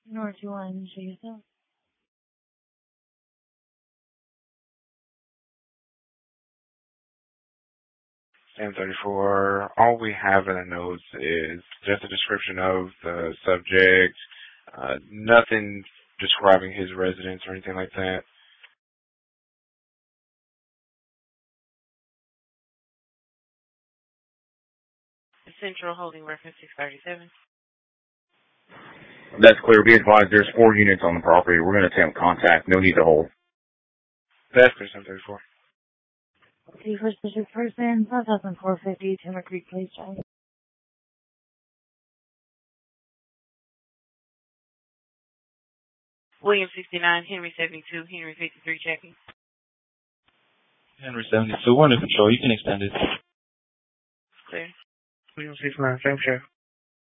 North One, Jesus. 1034. All we have in the notes is just a description of the subject, nothing describing his residence or anything like that. Central holding reference 637. That's clear. Be advised, there's 4 units on the property. We're going to attempt contact. No need to hold. That's clear, 1034. The first district person, 5450, Timber Creek Police Drive. William 69, Henry 72, Henry 53 checking. Henry 72, we're under control. You can extend it. Clear. William 69, same check.